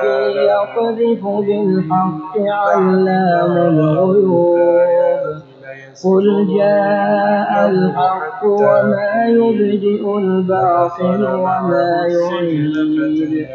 ربي يقذف بالحق علام الغيوب قل جاء الحق وما يبدئ الباطل وما يعيد